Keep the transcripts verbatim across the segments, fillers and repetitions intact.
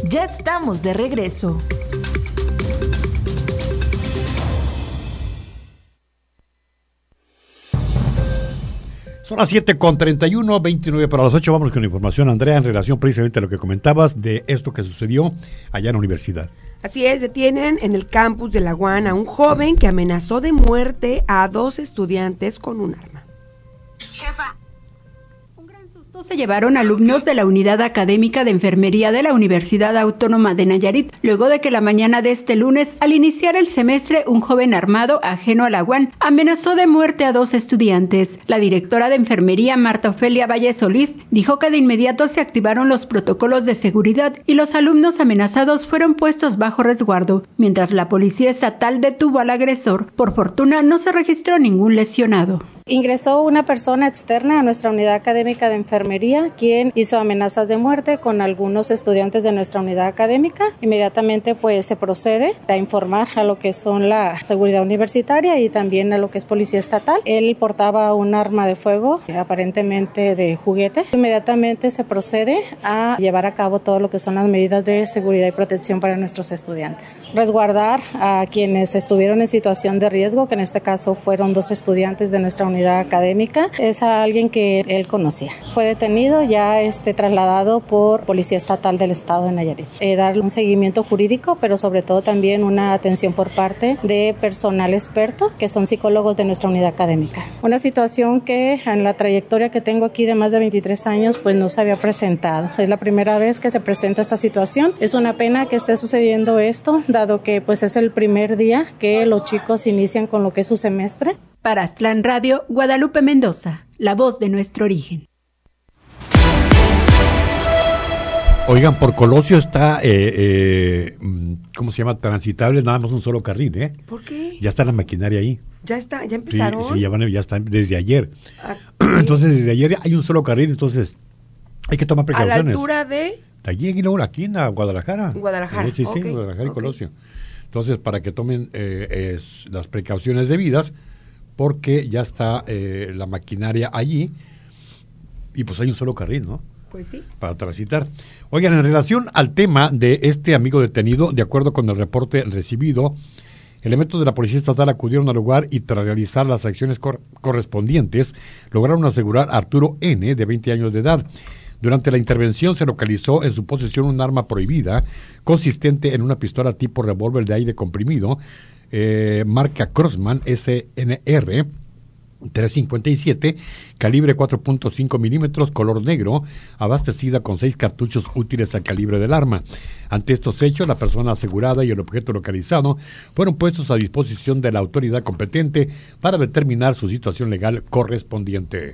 Ya estamos de regreso. Son las siete con treinta y uno, veintinueve para las ocho. Vamos con la información, Andrea, en relación precisamente a lo que comentabas de esto que sucedió allá en la universidad. Así es, detienen en el campus de la U A N a un joven que amenazó de muerte a dos estudiantes con un arma. Jefa. Se llevaron alumnos de la Unidad Académica de Enfermería de la Universidad Autónoma de Nayarit, luego de que la mañana de este lunes, al iniciar el semestre, un joven armado ajeno a la U A N amenazó de muerte a dos estudiantes. La directora de Enfermería, Marta Ofelia Valle Solís, dijo que de inmediato se activaron los protocolos de seguridad y los alumnos amenazados fueron puestos bajo resguardo, mientras la Policía Estatal detuvo al agresor. Por fortuna, no se registró ningún lesionado. Ingresó una persona externa a nuestra unidad académica de enfermería, quien hizo amenazas de muerte con algunos estudiantes de nuestra unidad académica. Inmediatamente pues se procede a informar a lo que son la seguridad universitaria y también a lo que es policía estatal. Él portaba un arma de fuego, aparentemente de juguete. Inmediatamente se procede a llevar a cabo todo lo que son las medidas de seguridad y protección para nuestros estudiantes. Resguardar a quienes estuvieron en situación de riesgo, que en este caso fueron dos estudiantes de nuestra unidad académica, es a alguien que él conocía. Fue detenido, ya este, trasladado por Policía Estatal del Estado de Nayarit. Eh, darle un seguimiento jurídico, pero sobre todo también una atención por parte de personal experto, que son psicólogos de nuestra unidad académica. Una situación que en la trayectoria que tengo aquí de más de veintitrés años, pues no se había presentado. Es la primera vez que se presenta esta situación. Es una pena que esté sucediendo esto, dado que pues es el primer día que los chicos inician con lo que es su semestre. Para Aztlán Radio, Guadalupe Mendoza, la voz de nuestro origen. Oigan, por Colosio está, eh, eh, ¿cómo se llama? Transitable, nada más un solo carril, ¿eh? ¿Por qué? Ya está la maquinaria ahí. ¿Ya está? ¿Ya empezaron? Sí, sí ya, van, ya están desde ayer. Ah, entonces, desde ayer hay un solo carril, entonces hay que tomar precauciones. ¿A la altura de? De allí en Inaura, aquí en Guadalajara. Guadalajara, Sí, sí, okay. Guadalajara y Okay. Colosio. Entonces, para que tomen eh, es, las precauciones debidas, porque ya está eh, la maquinaria allí y pues hay un solo carril, ¿no? Pues sí. Para transitar. Oigan, en relación al tema de este amigo detenido, de acuerdo con el reporte recibido, elementos de la Policía Estatal acudieron al lugar y tras realizar las acciones cor- correspondientes, lograron asegurar a Arturo N., de veinte años de edad. Durante la intervención se localizó en su posesión un arma prohibida, consistente en una pistola tipo revólver de aire comprimido, Eh, marca Crossman S N R trescientos cincuenta y siete, calibre cuatro punto cinco milímetros, color negro, abastecida con seis cartuchos útiles al calibre del arma. Ante estos hechos, la persona asegurada y el objeto localizado fueron puestos a disposición de la autoridad competente para determinar su situación legal correspondiente.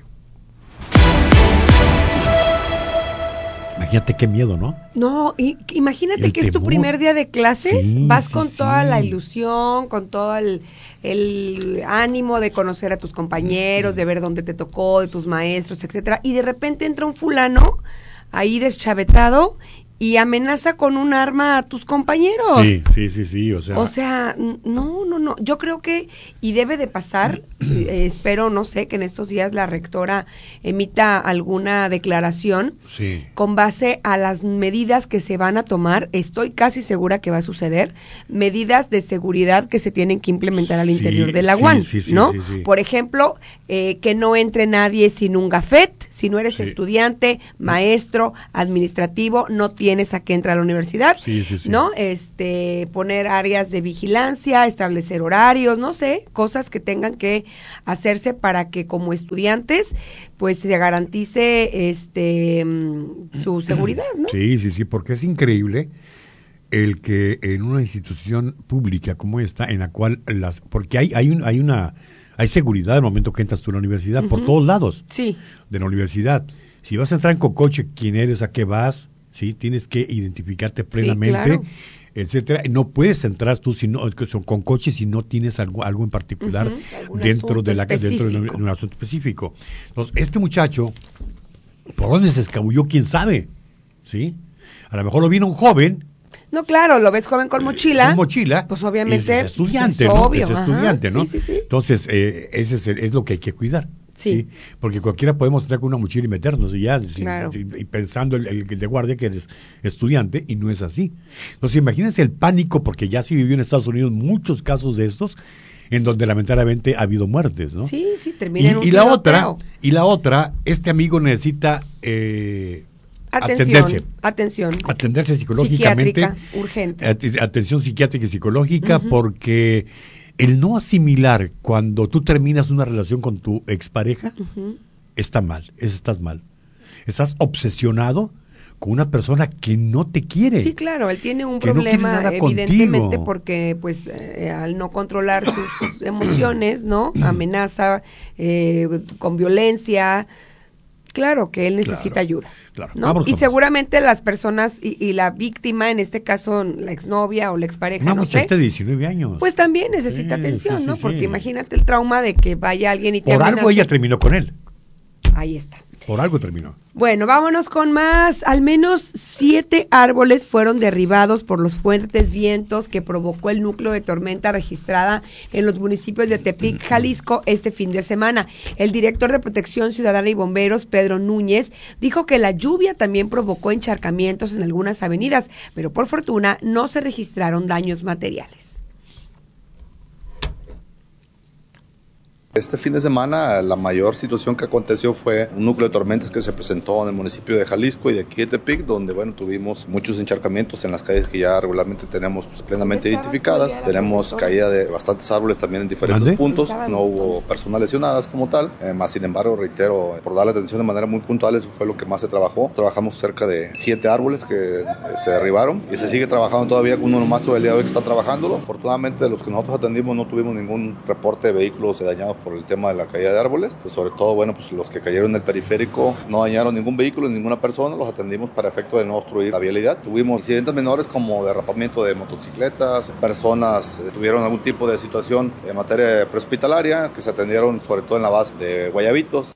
Imagínate qué miedo, ¿no? No, y, imagínate El que es tu temor. primer día de clases, Sí, vas sí, con sí. toda la ilusión, con todo el, el ánimo de conocer a tus compañeros, de ver dónde te tocó, de tus maestros, etcétera, y de repente entra un fulano ahí deschavetado y amenaza con un arma a tus compañeros. Sí, sí, sí, sí, o sea... O sea, no, no, no, yo creo que, y debe de pasar, eh, espero, no sé, que en estos días la rectora emita alguna declaración sí. con base a las medidas que se van a tomar, estoy casi segura que va a suceder, medidas de seguridad que se tienen que implementar al Sí, interior de la sí, U A N, sí, sí, ¿no? sí, sí. Por ejemplo, eh, que no entre nadie sin un gafet, si no eres Sí. estudiante, maestro, administrativo, no tienes a que entrar a la universidad, Sí, sí, sí. ¿no? Este, poner áreas de vigilancia, establecer horarios, no sé, cosas que tengan que hacerse para que como estudiantes, pues se garantice este mm, su seguridad, ¿no? Sí, sí, sí, porque es increíble el que en una institución pública como esta, en la cual las, porque hay, hay un, hay una, hay seguridad al momento que entras tú a la universidad, uh-huh. por todos lados sí. de la universidad. Si vas a entrar en cocoche, quién eres, a qué vas, sí, tienes que identificarte plenamente, sí, claro. etcétera. No puedes entrar tú si no, con coche si no tienes algo, algo en particular uh-huh. dentro de la dentro de un asunto específico. Entonces, este muchacho, ¿por dónde se escabulló? ¿Quién sabe? ¿Sí? A lo mejor lo vino un joven. No, claro, lo ves joven con mochila. Con mochila. Pues obviamente es estudiante, es ¿no? obvio, Es estudiante, ajá, ¿no? Sí, sí, sí. Entonces, eh, ese es, el, es lo que hay que cuidar. Sí. ¿sí? Porque cualquiera podemos entrar con una mochila y meternos y ya, Claro. y, y pensando el, el, el de guardia que eres estudiante, y no es así. Entonces imagínense el pánico, porque ya se vivió en Estados Unidos muchos casos de estos, en donde lamentablemente ha habido muertes, ¿no? Sí, sí, termina en un y, y la otra, tiroteo. y la otra, este amigo necesita eh, Atención, atenderse. atención. Atenderse psicológicamente. Psiquiátrica, urgente. At- atención psiquiátrica y psicológica, Ujú. porque el no asimilar cuando tú terminas una relación con tu expareja, Ujú. está mal, es- estás mal. Estás obsesionado con una persona que no te quiere. Sí, claro, él tiene un Que no quiere problema, nada evidentemente, contigo. porque pues eh, al no controlar sus emociones, ¿no? Amenaza eh, con violencia. Claro que él necesita Claro, ayuda. claro. ¿no? Vámonos, Y vámonos. seguramente las personas y, y la víctima, en este caso la exnovia o la expareja, Una no sé, muchacha de diecinueve años. pues también necesita Sí, atención, sí, ¿no? sí, Porque sí. imagínate el trauma de que vaya alguien y te Por algo amenace. ella terminó con él. Ahí está. Por algo terminó. Bueno, vámonos con más. Al menos siete árboles fueron derribados por los fuertes vientos que provocó el núcleo de tormenta registrada en los municipios de Tepic, Jalisco, este fin de semana. El director de Protección Ciudadana y Bomberos, Pedro Núñez, dijo que la lluvia también provocó encharcamientos en algunas avenidas, pero por fortuna no se registraron daños materiales. Este fin de semana la mayor situación que aconteció fue un núcleo de tormentas que se presentó en el municipio de Jalisco y de aquí de Tepic, donde bueno tuvimos muchos encharcamientos en las calles que ya regularmente tenemos pues, plenamente identificadas. Tenemos caída de bastantes árboles también en diferentes ¿Mande? puntos, no hubo personas lesionadas como tal, eh, más sin embargo reitero, por darle atención de manera muy puntual, eso fue lo que más se trabajó. Trabajamos cerca de siete árboles que eh, se derribaron y se sigue trabajando todavía con uno más todo el día de hoy que está trabajándolo. Afortunadamente de los que nosotros atendimos no tuvimos ningún reporte de vehículos dañados por el tema de la caída de árboles, sobre todo, bueno, pues los que cayeron en el periférico no dañaron ningún vehículo, ninguna persona, los atendimos para efecto de no obstruir la vialidad. Tuvimos incidentes menores como derrapamiento de motocicletas, personas eh, tuvieron algún tipo de situación en materia prehospitalaria que se atendieron sobre todo en la base de Guayabitos.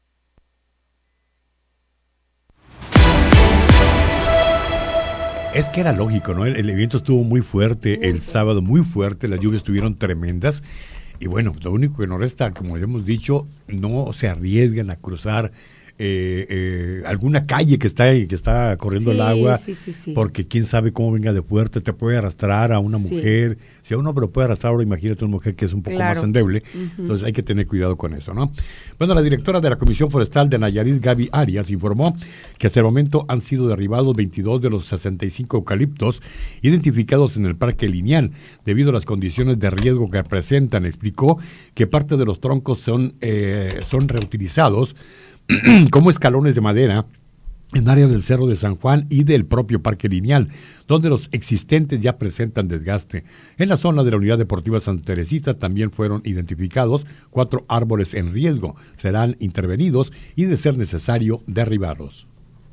Es que era lógico, ¿no? El, el viento estuvo muy fuerte el sábado, muy fuerte, las lluvias estuvieron tremendas. Y bueno, lo único que nos resta, como ya hemos dicho, no se arriesgan a cruzar eh, eh, alguna calle que está ahí, que está corriendo Sí, el agua, sí, sí, sí. porque quién sabe cómo venga de fuerte, te puede arrastrar a una Sí. mujer. Si a un hombre lo puede arrastrar, ahora imagínate una mujer que es un poco Claro. más endeble. Ujú. Entonces hay que tener cuidado con eso, ¿no? Bueno, la directora de la Comisión Forestal de Nayarit, Gaby Arias, informó que hasta el momento han sido derribados veintidós de los sesenta y cinco eucaliptos identificados en el Parque Lineal, debido a las condiciones de riesgo que presentan. Explicó que parte de los troncos son, eh, son reutilizados como escalones de madera en áreas del Cerro de San Juan y del propio Parque Lineal, donde los existentes ya presentan desgaste. En la zona de la Unidad Deportiva Santa Teresita también fueron identificados cuatro árboles en riesgo. Serán intervenidos y, de ser necesario, derribarlos.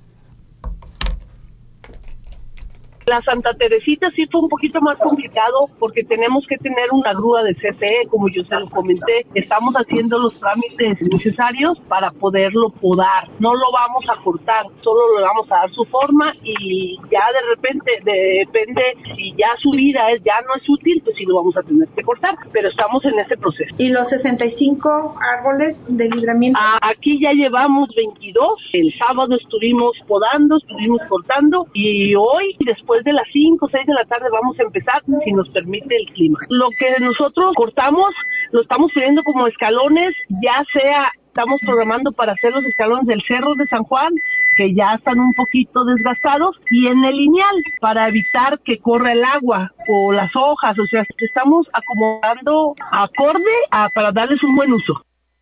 La Santa Teresita sí fue un poquito más complicado porque tenemos que tener una grúa de C F E, como yo se lo comenté. Estamos haciendo los trámites necesarios para poderlo podar. No lo vamos a cortar, solo le vamos a dar su forma y ya de repente, de- depende, si ya su vida es, ya no es útil, pues sí lo vamos a tener que cortar, pero estamos en ese proceso. ¿Y los sesenta y cinco árboles de libramiento? Ah, aquí ya llevamos veintidós, el sábado estuvimos podando, estuvimos cortando y hoy, después de las cinco o seis de la tarde, vamos a empezar si nos permite el clima. Lo que nosotros cortamos lo estamos poniendo como escalones, ya sea, estamos programando para hacer los escalones del Cerro de San Juan, que ya están un poquito desgastados, y en el lineal, para evitar que corra el agua o las hojas, o sea, estamos acomodando acorde a, para darles un buen uso.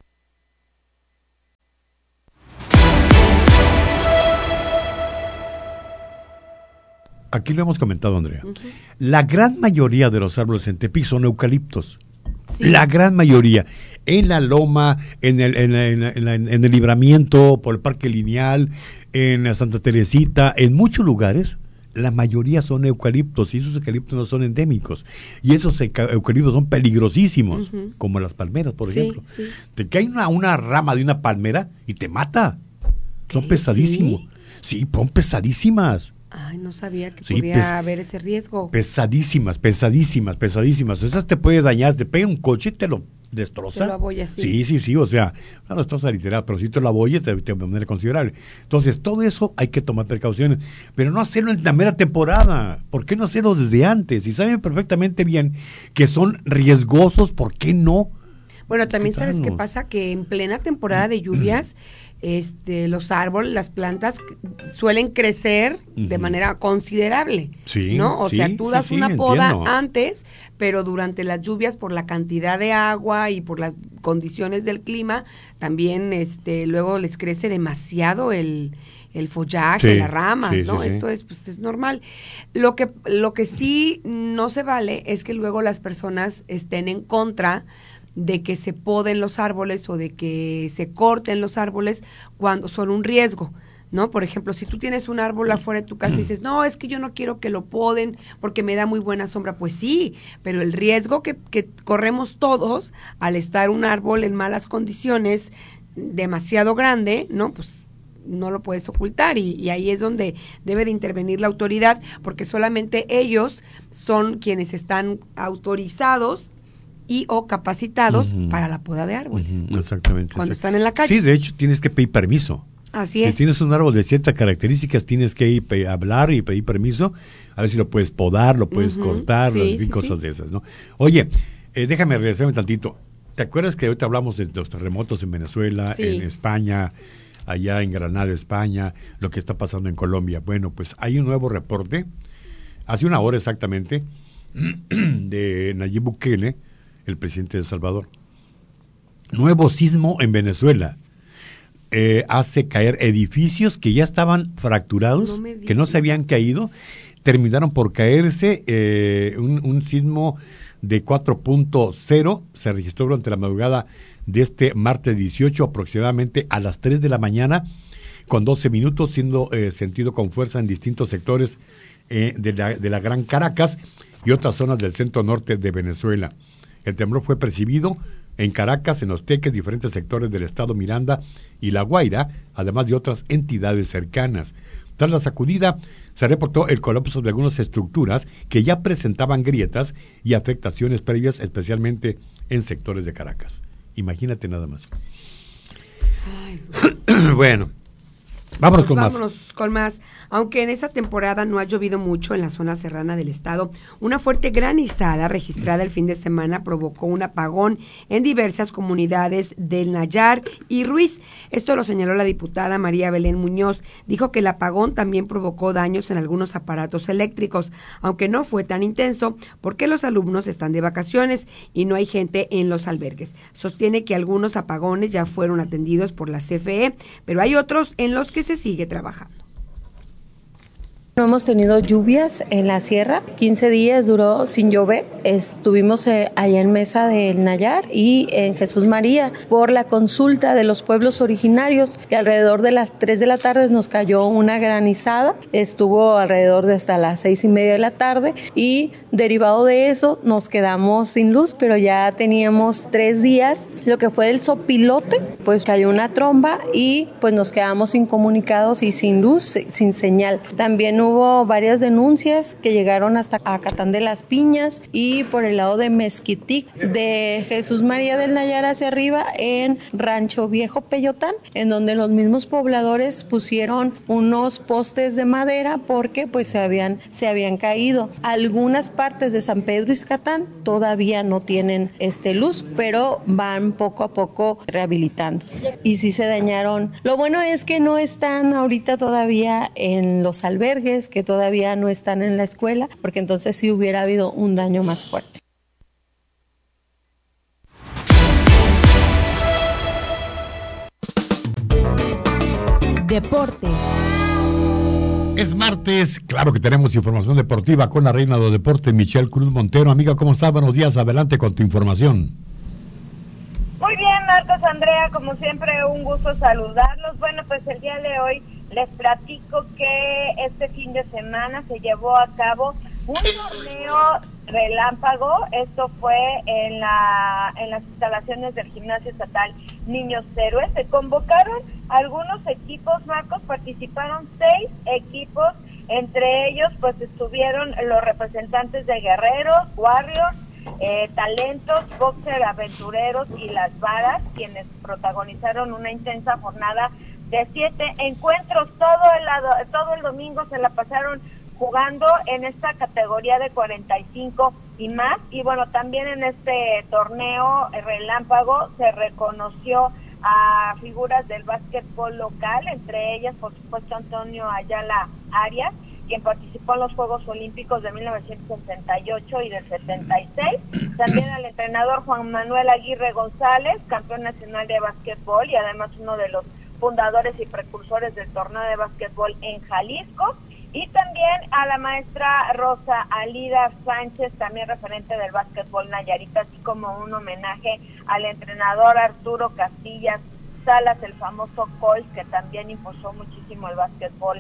Aquí lo hemos comentado, Andrea. Uh-huh. La gran mayoría de los árboles en Tepic son eucaliptos. Sí. La gran mayoría. En la loma, en el, en, la, en, la, en, la, en el libramiento, por el Parque Lineal, en la Santa Teresita, en muchos lugares, la mayoría son eucaliptos, y esos eucaliptos no son endémicos. Y esos eucaliptos son peligrosísimos, uh-huh. como las palmeras, por sí, ejemplo. Sí. Te cae una, una rama de una palmera y te mata. Son pesadísimos. Sí, sí, son pesadísimas. Ay, no sabía que sí, podía pes- haber ese riesgo. Pesadísimas, pesadísimas, pesadísimas. Esas te puede dañar, te pega un coche y te lo destroza. Te lo abolla, sí. Sí, sí, sí, o sea, no destroza literal, pero si te lo abolla te, te de manera considerable. Entonces, todo eso hay que tomar precauciones, pero no hacerlo en la mera temporada. ¿Por qué no hacerlo desde antes? Si saben perfectamente bien que son riesgosos, ¿por qué no? Bueno, también sabes Quitarlo. qué pasa, que en plena temporada de lluvias, este, los árboles, las plantas suelen crecer uh-huh. de manera considerable, sí, ¿no? O sí, sea, tú das sí, una sí, poda entiendo. antes, pero durante las lluvias, por la cantidad de agua y por las condiciones del clima, también, este, luego les crece demasiado el el follaje, sí, las ramas, sí, ¿no? sí, sí. Esto es, pues, es normal. Lo que, lo que sí no se vale es que luego las personas estén en contra de que se poden los árboles o de que se corten los árboles cuando son un riesgo, ¿no? Por ejemplo, si tú tienes un árbol afuera de tu casa y dices, no, es que yo no quiero que lo poden porque me da muy buena sombra, pues sí, pero el riesgo que, que corremos todos al estar un árbol en malas condiciones, demasiado grande, ¿no? Pues no lo puedes ocultar y, y ahí es donde debe de intervenir la autoridad, porque solamente ellos son quienes están autorizados y o capacitados uh-huh. para la poda de árboles. Uh-huh. Exactamente. Cuando exactamente. están en la calle. Sí, de hecho tienes que pedir permiso. Así es. Si tienes un árbol de ciertas características, tienes que ir pe- hablar y pedir permiso, a ver si lo puedes podar, lo puedes uh-huh. cortar, sí, sí, sí, cosas sí. de esas, ¿no? Oye, eh, déjame regresarme tantito. ¿Te acuerdas que ahorita hablamos de los terremotos en Venezuela, sí. en España, allá en Granada, España, lo que está pasando en Colombia? Bueno, pues hay un nuevo reporte, hace una hora exactamente, de Nayib Bukele, el presidente de El Salvador. Nuevo sismo en Venezuela. Eh, hace caer edificios que ya estaban fracturados, no que no se habían caído, terminaron por caerse. Eh, un, un sismo de cuatro punto cero se registró durante la madrugada de este martes dieciocho, aproximadamente a las tres de la mañana, con doce minutos, siendo eh, sentido con fuerza en distintos sectores eh, de, la, de la Gran Caracas y otras zonas del centro norte de Venezuela. El temblor fue percibido en Caracas, en Los Teques, diferentes sectores del estado Miranda y La Guaira, además de otras entidades cercanas. Tras la sacudida, se reportó el colapso de algunas estructuras que ya presentaban grietas y afectaciones previas, especialmente en sectores de Caracas. Imagínate nada más. Ay. Bueno, vámonos pues con vámonos más. con más. Aunque en esa temporada no ha llovido mucho en la zona serrana del estado, una fuerte granizada registrada el fin de semana provocó un apagón en diversas comunidades del Nayar y Ruiz. Esto lo señaló la diputada María Belén Muñoz. Dijo que el apagón también provocó daños en algunos aparatos eléctricos, aunque no fue tan intenso porque los alumnos están de vacaciones y no hay gente en los albergues. Sostiene que algunos apagones ya fueron atendidos por la C F E, pero hay otros en los que se sigue trabajando. No hemos tenido lluvias en la sierra, quince días duró sin llover. Estuvimos eh, allá en Mesa del Nayar y en Jesús María por la consulta de los pueblos originarios, y alrededor de las tres de la tarde nos cayó una granizada, estuvo alrededor de hasta las seis y media de la tarde y derivado de eso nos quedamos sin luz, pero ya teníamos tres días. Lo que fue el sopilote, pues cayó una tromba y pues nos quedamos incomunicados y sin luz, sin señal. También hubo varias denuncias que llegaron hasta Acatán de las Piñas y por el lado de Mezquitic, de Jesús María del Nayar hacia arriba en Rancho Viejo Peyotán, en donde los mismos pobladores pusieron unos postes de madera porque pues se habían, se habían caído. Algunas partes de San Pedro Izcatán todavía no tienen este luz, pero van poco a poco rehabilitándose. Y sí se dañaron. Lo bueno es que no están ahorita todavía en los albergues, que todavía no están en la escuela, porque entonces sí hubiera habido un daño más fuerte. Deportes. Es martes, claro que tenemos información deportiva con la reina de los deportes, Michelle Cruz Montero. Amiga, ¿cómo estás? Buenos días, adelante con tu información. Muy bien, Marcos, Andrea, como siempre, un gusto saludarlos. Bueno, pues el día de hoy les platico que este fin de semana se llevó a cabo un torneo relámpago. Esto fue en la en las instalaciones del Gimnasio Estatal Niños Héroes. Se convocaron algunos equipos, Marcos, participaron seis equipos, entre ellos pues estuvieron los representantes de Guerreros, Warriors, eh, talentos, boxer aventureros y las varas, quienes protagonizaron una intensa jornada de siete encuentros. Todo el, todo el domingo se la pasaron jugando en esta categoría de cuarenta y cinco y más, y bueno, también en este torneo relámpago se reconoció a figuras del básquetbol local, entre ellas por supuesto Antonio Ayala Arias, quien participó en los Juegos Olímpicos de mil novecientos sesenta y ocho y del setenta y seis, también al entrenador Juan Manuel Aguirre González, campeón nacional de básquetbol y además uno de los fundadores y precursores del torneo de básquetbol en Jalisco, y también a la maestra Rosa Alida Sánchez, también referente del básquetbol Nayarit, así como un homenaje al entrenador Arturo Castillas Salas, el famoso Colt, que también impulsó muchísimo el básquetbol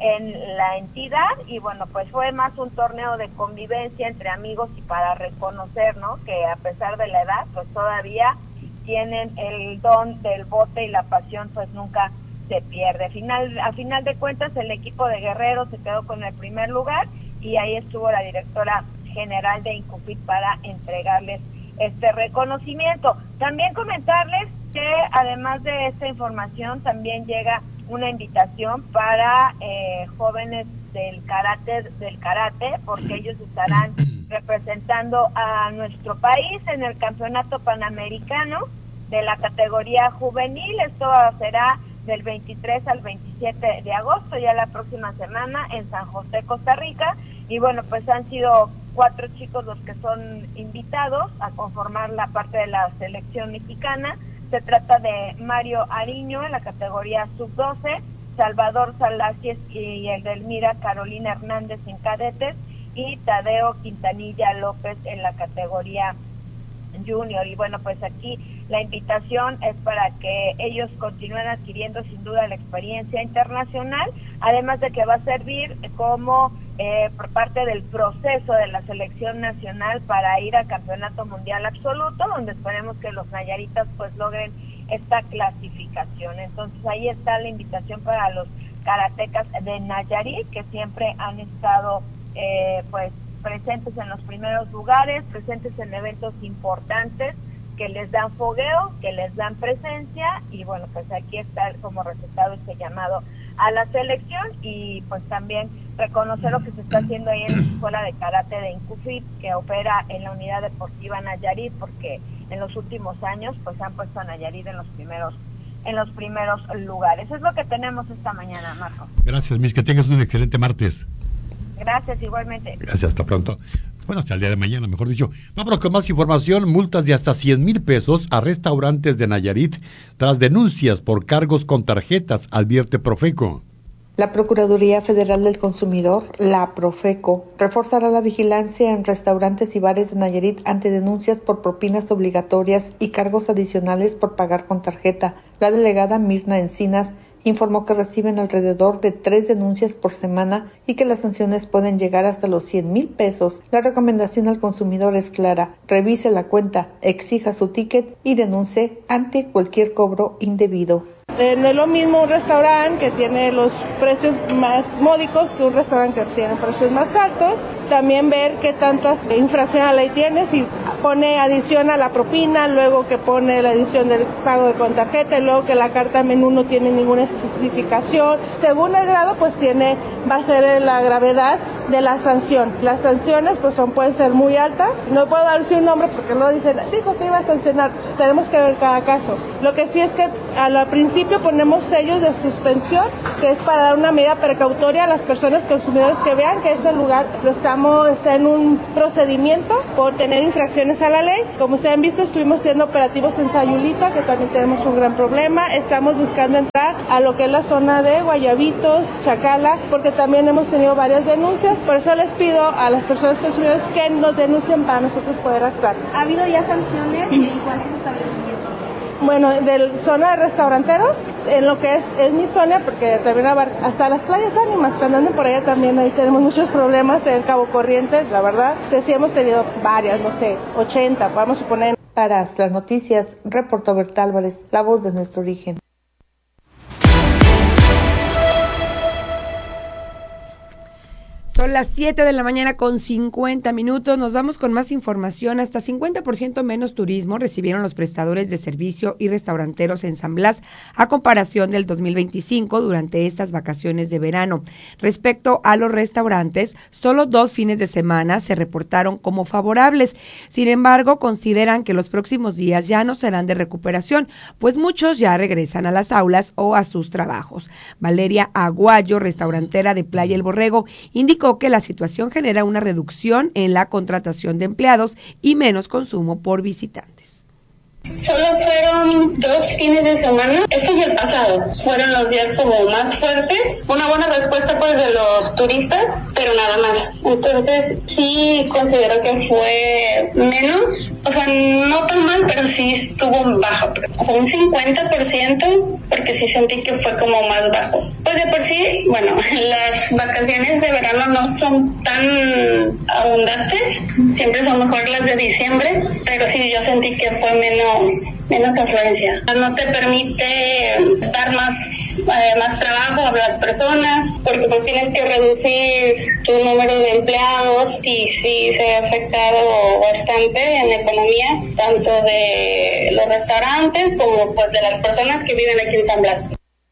en la entidad. Y bueno, pues fue más un torneo de convivencia entre amigos y para reconocer, ¿no?, que a pesar de la edad, pues todavía tienen el don del bote y la pasión, pues nunca se pierde. Final, a final de cuentas, el equipo de Guerrero se quedó con el primer lugar y ahí estuvo la directora general de Incufit para entregarles este reconocimiento. También comentarles que además de esta información también llega una invitación para eh, jóvenes del karate, del karate, porque ellos estarán representando a nuestro país en el Campeonato Panamericano de la categoría juvenil. Esto será del veintitrés al veintisiete de agosto, ya la próxima semana en San José, Costa Rica. Y bueno, pues han sido cuatro chicos los que son invitados a conformar la parte de la selección mexicana. Se trata de Mario Ariño en la categoría sub doce, Salvador Salacies y el de Elmira Carolina Hernández en cadetes, y Tadeo Quintanilla López en la categoría junior. Y bueno, pues aquí la invitación es para que ellos continúen adquiriendo sin duda la experiencia internacional, además de que va a servir como eh, por parte del proceso de la selección nacional para ir al Campeonato Mundial Absoluto, donde esperemos que los nayaritas pues logren esta clasificación. Entonces ahí está la invitación para los karatecas de Nayarit, que siempre han estado eh, pues presentes en los primeros lugares, presentes en eventos importantes que les dan fogueo, que les dan presencia. Y bueno, pues aquí está como resultado este llamado a la selección, y pues también reconocer lo que se está haciendo ahí en la escuela de karate de Incufit, que opera en la unidad deportiva Nayarit, porque en los últimos años pues han puesto a Nayarit en los primeros en los primeros lugares. Es lo que tenemos esta mañana, Marco. Gracias, Miss, que tengas un excelente martes. Gracias, igualmente. Gracias, hasta pronto. Bueno, hasta el día de mañana, mejor dicho. Vámonos con más información. Multas de hasta cien mil pesos a restaurantes de Nayarit tras denuncias por cargos con tarjetas, advierte Profeco. La Procuraduría Federal del Consumidor, la Profeco, reforzará la vigilancia en restaurantes y bares de Nayarit ante denuncias por propinas obligatorias y cargos adicionales por pagar con tarjeta. La delegada Mirna Encinas informó que reciben alrededor de tres denuncias por semana y que las sanciones pueden llegar hasta los cien mil pesos. La recomendación al consumidor es clara: revise la cuenta, exija su ticket y denuncie ante cualquier cobro indebido. Eh, no es lo mismo un restaurante que tiene los precios más módicos que un restaurante que tiene precios más altos. También ver qué tantas infracciones a la ley tiene, si pone adición a la propina, luego que pone la adición del pago de con tarjeta, y luego que la carta menú no tiene ninguna especificación. Según el grado, pues tiene, va a ser la gravedad de la sanción. Las sanciones pues son, pueden ser muy altas. No puedo darse un nombre porque no dicen, dijo que iba a sancionar. Tenemos que ver cada caso. Lo que sí es que al principio ponemos sellos de suspensión, que es para dar una medida precautoria a las personas consumidores que vean que ese lugar lo estamos, está en un procedimiento por tener infracciones a la ley. Como ustedes han visto, estuvimos haciendo operativos en Sayulita, que también tenemos un gran problema. Estamos buscando entrar a lo que es la zona de Guayabitos, Chacala, porque también hemos tenido varias denuncias. Por eso les pido a las personas consumidoras que nos denuncien para nosotros poder actuar. ¿Ha habido ya sanciones en cuántos establecimientos? Bueno, de zona de restauranteros, en lo que es, es mi zona, porque también abarca hasta las playas Ánimas, cuando anden por allá también ahí tenemos muchos problemas en Cabo Corrientes, la verdad, que sí hemos tenido varias, no sé, ochenta, vamos a suponer. Para las noticias, reportó Berta Álvarez, la voz de nuestro origen. Son las siete de la mañana con cincuenta minutos. Nos vamos con más información. Hasta cincuenta por ciento menos turismo recibieron los prestadores de servicio y restauranteros en San Blas a comparación del dos mil veinticinco durante estas vacaciones de verano. Respecto a los restaurantes, solo dos fines de semana se reportaron como favorables. Sin embargo, consideran que los próximos días ya no serán de recuperación, pues muchos ya regresan a las aulas o a sus trabajos. Valeria Aguayo, restaurantera de Playa El Borrego, indicó que la situación genera una reducción en la contratación de empleados y menos consumo por visitantes. Solo fueron dos fines de semana, este y el pasado, fueron los días como más fuertes, una buena respuesta pues de los turistas, pero nada más. Entonces sí considero que fue menos, o sea, no tan mal, pero sí estuvo bajo, un cincuenta por ciento, porque sí sentí que fue como más bajo. Pues de por sí, bueno, las vacaciones de verano no son tan abundantes, siempre son mejor las de diciembre, pero sí yo sentí que fue menos menos afluencia. No te permite dar más eh, más trabajo a las personas porque pues tienes que reducir tu número de empleados y sí se ha afectado bastante en la economía tanto de los restaurantes como pues de las personas que viven aquí en San Blas.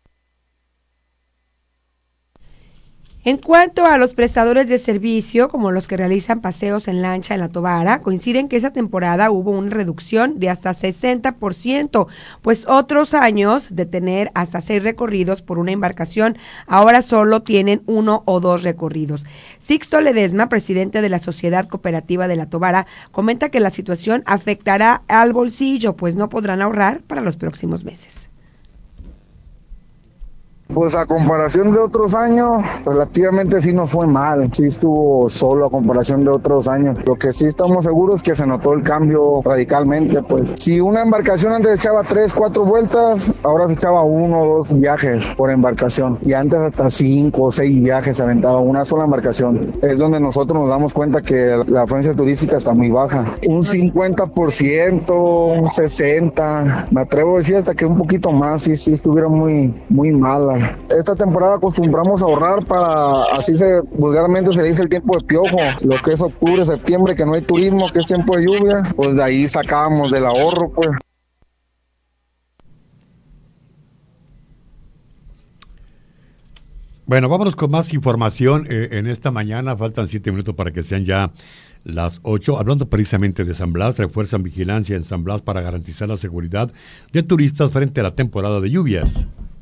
En cuanto a los prestadores de servicio, como los que realizan paseos en lancha en la Tobara, coinciden que esa temporada hubo una reducción de hasta sesenta por ciento, pues otros años de tener hasta seis recorridos por una embarcación, ahora solo tienen uno o dos recorridos. Sixto Ledesma, presidente de la Sociedad Cooperativa de la Tobara, comenta que la situación afectará al bolsillo, pues no podrán ahorrar para los próximos meses. Pues a comparación de otros años, relativamente sí nos fue mal, sí estuvo solo a comparación de otros años. Lo que sí estamos seguros es que se notó el cambio radicalmente, pues. Si una embarcación antes echaba tres, cuatro vueltas, ahora se echaba uno o dos viajes por embarcación. Y antes hasta cinco o seis viajes se aventaba una sola embarcación. Es donde nosotros nos damos cuenta que la afluencia turística está muy baja. Un cincuenta por ciento, un sesenta por ciento, me atrevo a decir hasta que un poquito más, sí, sí estuviera muy, muy mala. Esta temporada acostumbramos a ahorrar para, así se vulgarmente se dice, el tiempo de piojo, lo que es octubre, septiembre, que no hay turismo, que es tiempo de lluvia, pues de ahí sacábamos del ahorro, pues. Bueno, vámonos con más información eh, en esta mañana, faltan siete minutos para que sean ya las ocho. Hablando precisamente de San Blas, refuerzan vigilancia en San Blas para garantizar la seguridad de turistas frente a la temporada de lluvias.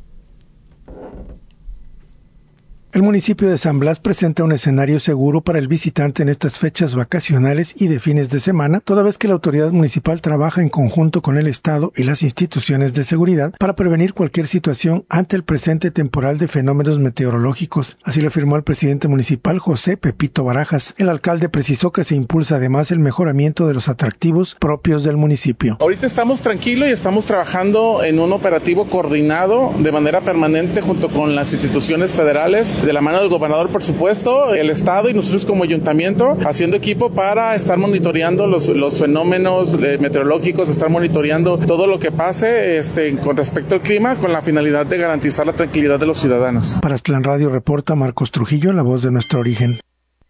El municipio de San Blas presenta un escenario seguro para el visitante en estas fechas vacacionales y de fines de semana, toda vez que la autoridad municipal trabaja en conjunto con el Estado y las instituciones de seguridad para prevenir cualquier situación ante el presente temporal de fenómenos meteorológicos. Así lo afirmó el presidente municipal José Pepito Barajas. El alcalde precisó que se impulsa además el mejoramiento de los atractivos propios del municipio. Ahorita estamos tranquilos y estamos trabajando en un operativo coordinado de manera permanente junto con las instituciones federales, de la mano del gobernador, por supuesto, el Estado y nosotros como ayuntamiento, haciendo equipo para estar monitoreando los, los fenómenos eh, meteorológicos, estar monitoreando todo lo que pase este, con respecto al clima, con la finalidad de garantizar la tranquilidad de los ciudadanos. Para Aztlán Radio reporta Marcos Trujillo, la voz de nuestro origen.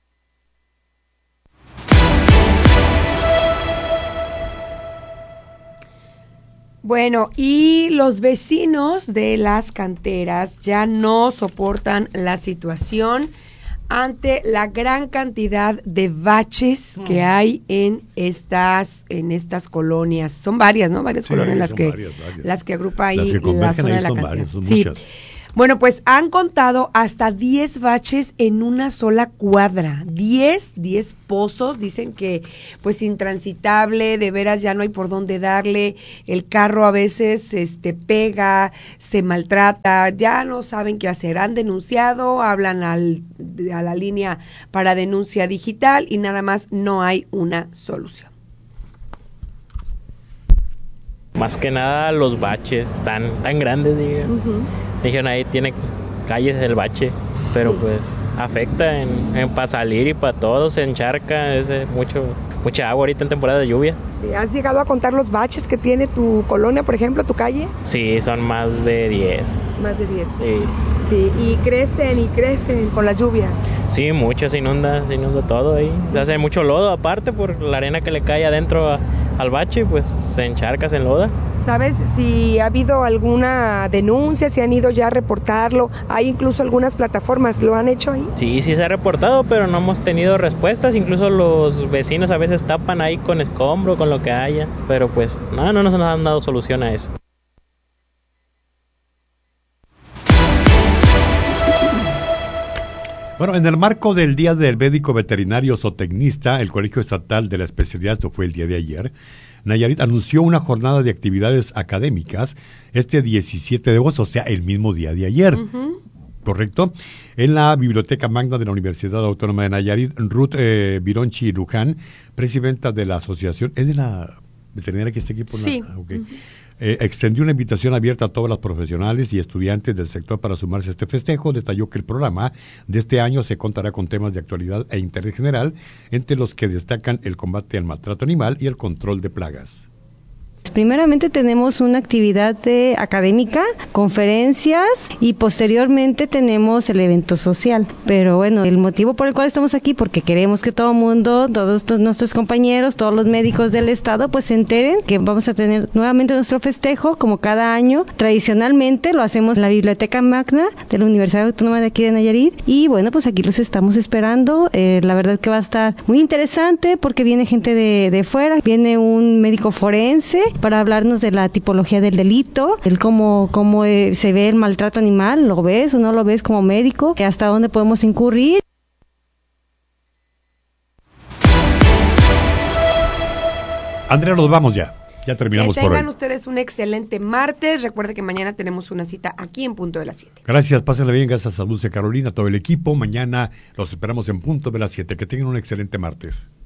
Bueno, y los vecinos de las canteras ya no soportan la situación ante la gran cantidad de baches que hay en estas en estas colonias. Son varias, ¿no? Varias sí, colonias las que varias, varias. las que agrupa ahí que la zona de la cantera. Varias, son sí. Muchas. Bueno, pues han contado hasta diez baches en una sola cuadra, diez, diez pozos, dicen que pues intransitable, de veras ya no hay por dónde darle, el carro a veces este pega, se maltrata, ya no saben qué hacer, han denunciado, hablan al, a la línea para denuncia digital y nada más no hay una solución. Más que nada los baches tan, tan grandes, digamos. Uh-huh. Dijeron ahí tiene calles del bache, pero sí. Pues afecta en, en para salir y para todos, se encharca, es mucho, mucha agua ahorita en temporada de lluvia. Sí, ¿has llegado a contar los baches que tiene tu colonia, por ejemplo, tu calle? Sí, son más de diez. Más de diez. Sí. Sí, y crecen y crecen con las lluvias. Sí, mucho, se inunda, se inunda todo ahí. Se hace mucho lodo aparte por la arena que le cae adentro a, al bache, pues se encharca, se enloda. ¿Sabes si ha habido alguna denuncia, si han ido ya a reportarlo? Hay incluso algunas plataformas, ¿lo han hecho ahí? Sí, sí se ha reportado, pero no hemos tenido respuestas. Incluso los vecinos a veces tapan ahí con escombro, con lo que haya. Pero pues no, no nos han dado solución a eso. Bueno, en el marco del Día del Médico Veterinario Zootecnista, el Colegio Estatal de la Especialidad, esto fue el día de ayer, Nayarit anunció una jornada de actividades académicas este diecisiete de agosto, o sea, el mismo día de ayer. Uh-huh. ¿Correcto? En la Biblioteca Magna de la Universidad Autónoma de Nayarit, Ruth eh, Vironchi Luján, presidenta de la asociación, ¿es de la veterinaria que está aquí por sí. la, okay. Uh-huh. Eh, extendió una invitación abierta a todos los profesionales y estudiantes del sector para sumarse a este festejo. Detalló que el programa de este año se contará con temas de actualidad e interés general, entre los que destacan el combate al maltrato animal y el control de plagas. Primeramente tenemos una actividad de académica, conferencias y posteriormente tenemos el evento social. Pero bueno, el motivo por el cual estamos aquí, porque queremos que todo el mundo, todos nuestros compañeros, todos los médicos del estado, pues se enteren que vamos a tener nuevamente nuestro festejo como cada año. Tradicionalmente lo hacemos en la Biblioteca Magna de la Universidad Autónoma de aquí de Nayarit y bueno, pues aquí los estamos esperando. Eh, la verdad que va a estar muy interesante porque viene gente de, de fuera, viene un médico forense para hablarnos de la tipología del delito, el cómo, cómo eh, se ve el maltrato animal, ¿lo ves o no lo ves como médico? ¿Hasta dónde podemos incurrir? Andrea, nos vamos ya. Ya terminamos por hoy. Que tengan ustedes un excelente martes. Recuerde que mañana tenemos una cita aquí en punto de las siete. Gracias, pásenla bien. Gracias a Dulce Carolina, a todo el equipo. Mañana los esperamos en punto de las siete. Que tengan un excelente martes.